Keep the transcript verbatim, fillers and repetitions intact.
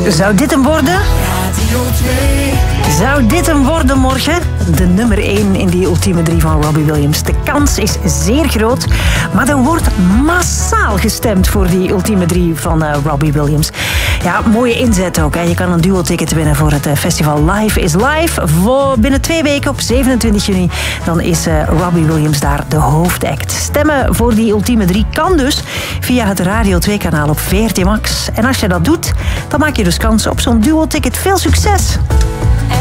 Zou dit hem worden? Zou dit hem worden morgen? De nummer één in die ultieme drie van Robbie Williams. De kans is zeer groot, maar er wordt massaal gestemd voor die ultieme drie van uh, Robbie Williams. Ja, mooie inzet ook. Hè. Je kan een duo-ticket winnen voor het uh, festival Live is Live. Voor binnen twee weken op zevenentwintig juni. Dan is uh, Robbie Williams daar de hoofdact. Stemmen voor die ultieme drie kan dus via het Radio twee kanaal op V R T Max. En als je dat doet, dan maak je dus kans op zo'n duo-ticket. Veel succes!